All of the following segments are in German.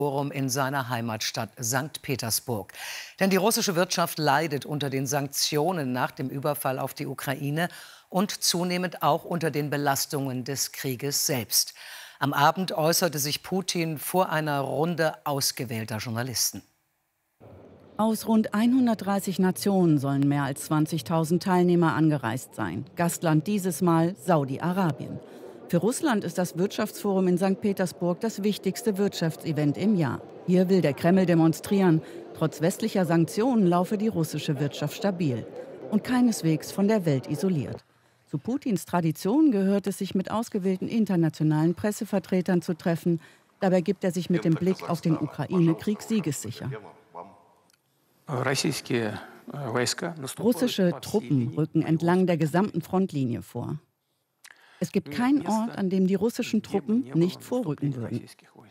Forum in seiner Heimatstadt St. Petersburg. Denn die russische Wirtschaft leidet unter den Sanktionen nach dem Überfall auf die Ukraine und zunehmend auch unter den Belastungen des Krieges selbst. Am Abend äußerte sich Putin vor einer Runde ausgewählter Journalisten. Aus rund 130 Nationen sollen mehr als 20.000 Teilnehmer angereist sein. Gastland dieses Mal Saudi-Arabien. Für Russland ist das Wirtschaftsforum in St. Petersburg das wichtigste Wirtschaftsevent im Jahr. Hier will der Kreml demonstrieren, trotz westlicher Sanktionen laufe die russische Wirtschaft stabil und keineswegs von der Welt isoliert. Zu Putins Tradition gehört es, sich mit ausgewählten internationalen Pressevertretern zu treffen. Dabei gibt er sich mit dem Blick auf den Ukraine-Krieg siegessicher. Russische Truppen rücken entlang der gesamten Frontlinie vor. Es gibt keinen Ort, an dem die russischen Truppen nicht vorrücken würden.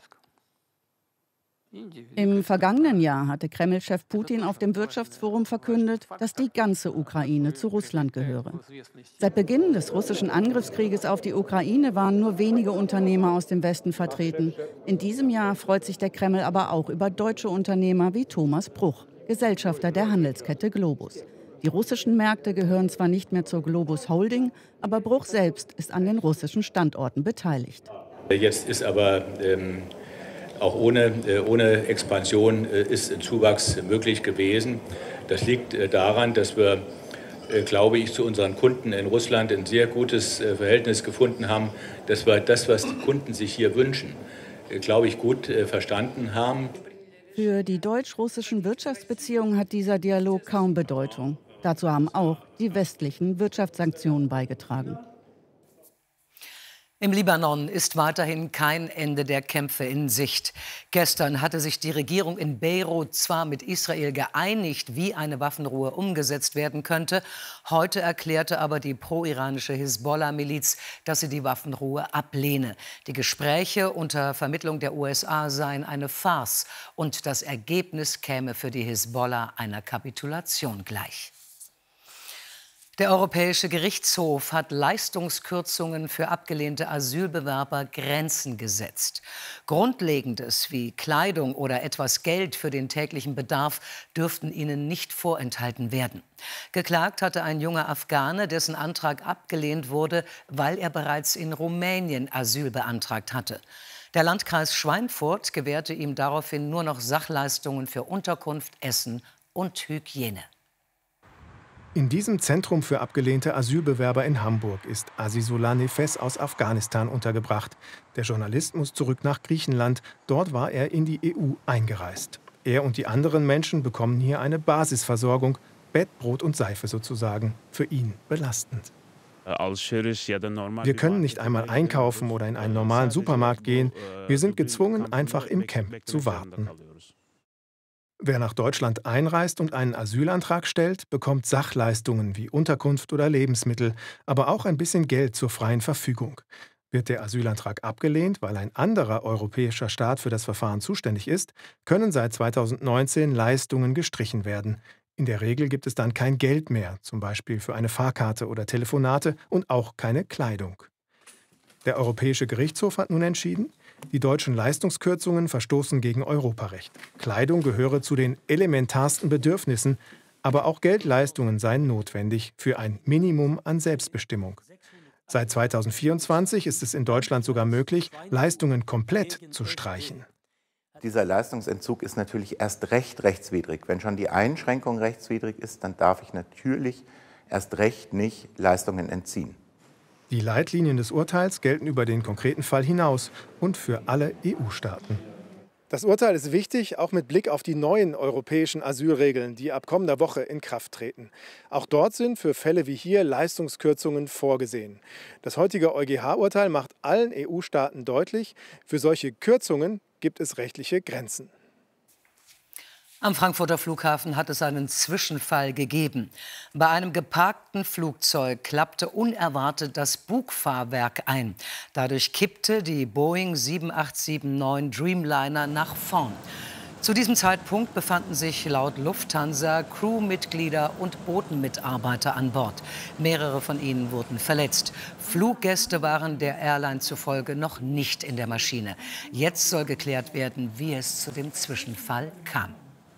Im vergangenen Jahr hatte Kreml-Chef Putin auf dem Wirtschaftsforum verkündet, dass die ganze Ukraine zu Russland gehöre. Seit Beginn des russischen Angriffskrieges auf die Ukraine waren nur wenige Unternehmer aus dem Westen vertreten. In diesem Jahr freut sich der Kreml aber auch über deutsche Unternehmer wie Thomas Bruch, Gesellschafter der Handelskette Globus. Die russischen Märkte gehören zwar nicht mehr zur Globus Holding, aber Bruch selbst ist an den russischen Standorten beteiligt. Jetzt ist aber auch ohne Expansion ist Zuwachs möglich gewesen. Das liegt daran, dass wir, glaube ich, zu unseren Kunden in Russland ein sehr gutes Verhältnis gefunden haben, dass wir das, was die Kunden sich hier wünschen, glaube ich, gut verstanden haben. Für die deutsch-russischen Wirtschaftsbeziehungen hat dieser Dialog kaum Bedeutung. Dazu haben auch die westlichen Wirtschaftssanktionen beigetragen. Im Libanon ist weiterhin kein Ende der Kämpfe in Sicht. Gestern hatte sich die Regierung in Beirut zwar mit Israel geeinigt, wie eine Waffenruhe umgesetzt werden könnte. Heute erklärte aber die pro-iranische Hisbollah-Miliz, dass sie die Waffenruhe ablehne. Die Gespräche unter Vermittlung der USA seien eine Farce und das Ergebnis käme für die Hisbollah einer Kapitulation gleich. Der Europäische Gerichtshof hat Leistungskürzungen für abgelehnte Asylbewerber Grenzen gesetzt. Grundlegendes wie Kleidung oder etwas Geld für den täglichen Bedarf dürften ihnen nicht vorenthalten werden. Geklagt hatte ein junger Afghane, dessen Antrag abgelehnt wurde, weil er bereits in Rumänien Asyl beantragt hatte. Der Landkreis Schweinfurt gewährte ihm daraufhin nur noch Sachleistungen für Unterkunft, Essen und Hygiene. In diesem Zentrum für abgelehnte Asylbewerber in Hamburg ist Azizullah Nefes aus Afghanistan untergebracht. Der Journalist muss zurück nach Griechenland. Dort war er in die EU eingereist. Er und die anderen Menschen bekommen hier eine Basisversorgung, Bett, Brot und Seife sozusagen. Für ihn belastend. Wir können nicht einmal einkaufen oder in einen normalen Supermarkt gehen. Wir sind gezwungen, einfach im Camp zu warten. Wer nach Deutschland einreist und einen Asylantrag stellt, bekommt Sachleistungen wie Unterkunft oder Lebensmittel, aber auch ein bisschen Geld zur freien Verfügung. Wird der Asylantrag abgelehnt, weil ein anderer europäischer Staat für das Verfahren zuständig ist, können seit 2019 Leistungen gestrichen werden. In der Regel gibt es dann kein Geld mehr, zum Beispiel für eine Fahrkarte oder Telefonate und auch keine Kleidung. Der Europäische Gerichtshof hat nun entschieden, die deutschen Leistungskürzungen verstoßen gegen Europarecht. Kleidung gehöre zu den elementarsten Bedürfnissen, aber auch Geldleistungen seien notwendig für ein Minimum an Selbstbestimmung. Seit 2024 ist es in Deutschland sogar möglich, Leistungen komplett zu streichen. Dieser Leistungsentzug ist natürlich erst recht rechtswidrig. Wenn schon die Einschränkung rechtswidrig ist, dann darf ich natürlich erst recht nicht Leistungen entziehen. Die Leitlinien des Urteils gelten über den konkreten Fall hinaus und für alle EU-Staaten. Das Urteil ist wichtig, auch mit Blick auf die neuen europäischen Asylregeln, die ab kommender Woche in Kraft treten. Auch dort sind für Fälle wie hier Leistungskürzungen vorgesehen. Das heutige EuGH-Urteil macht allen EU-Staaten deutlich, für solche Kürzungen gibt es rechtliche Grenzen. Am Frankfurter Flughafen hat es einen Zwischenfall gegeben. Bei einem geparkten Flugzeug klappte unerwartet das Bugfahrwerk ein. Dadurch kippte die Boeing 7879 Dreamliner nach vorn. Zu diesem Zeitpunkt befanden sich laut Lufthansa Crewmitglieder und Bodenmitarbeiter an Bord. Mehrere von ihnen wurden verletzt. Fluggäste waren der Airline zufolge noch nicht in der Maschine. Jetzt soll geklärt werden, wie es zu dem Zwischenfall kam.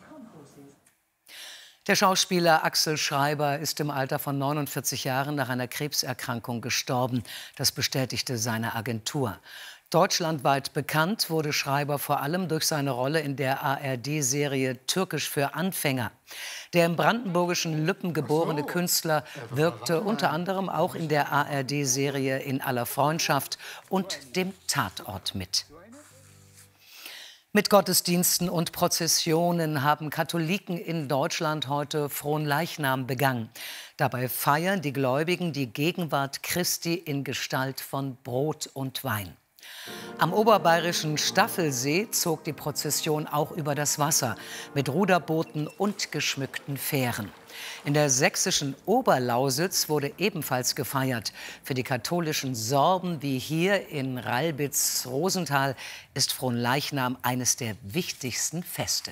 Der Schauspieler Axel Schreiber ist im Alter von 49 Jahren nach einer Krebserkrankung gestorben. Das bestätigte seine Agentur. Deutschlandweit bekannt wurde Schreiber vor allem durch seine Rolle in der ARD-Serie Türkisch für Anfänger. Der im brandenburgischen Lübben geborene Künstler wirkte unter anderem auch in der ARD-Serie In aller Freundschaft und dem Tatort mit. Mit Gottesdiensten und Prozessionen haben Katholiken in Deutschland heute Fronleichnam begangen. Dabei feiern die Gläubigen die Gegenwart Christi in Gestalt von Brot und Wein. Am oberbayerischen Staffelsee zog die Prozession auch über das Wasser mit Ruderbooten und geschmückten Fähren. In der sächsischen Oberlausitz wurde ebenfalls gefeiert. Für die katholischen Sorben wie hier in Ralbitz-Rosenthal ist Fronleichnam eines der wichtigsten Feste.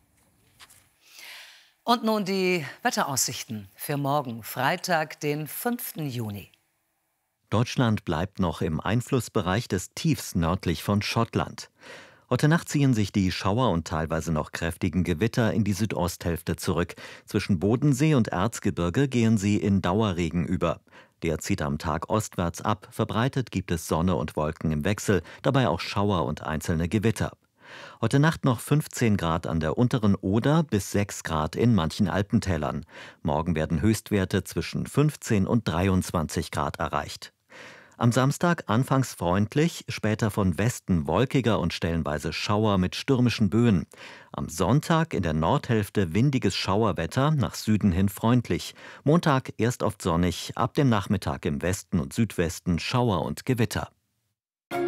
Und nun die Wetteraussichten für morgen, Freitag, den 5. Juni. Deutschland bleibt noch im Einflussbereich des Tiefs nördlich von Schottland. Heute Nacht ziehen sich die Schauer und teilweise noch kräftigen Gewitter in die Südosthälfte zurück. Zwischen Bodensee und Erzgebirge gehen sie in Dauerregen über. Der zieht am Tag ostwärts ab. Verbreitet gibt es Sonne und Wolken im Wechsel, dabei auch Schauer und einzelne Gewitter. Heute Nacht noch 15 Grad an der unteren Oder bis 6 Grad in manchen Alpentälern. Morgen werden Höchstwerte zwischen 15 und 23 Grad erreicht. Am Samstag anfangs freundlich, später von Westen wolkiger und stellenweise Schauer mit stürmischen Böen. Am Sonntag in der Nordhälfte windiges Schauerwetter, nach Süden hin freundlich. Montag erst oft sonnig, ab dem Nachmittag im Westen und Südwesten Schauer und Gewitter.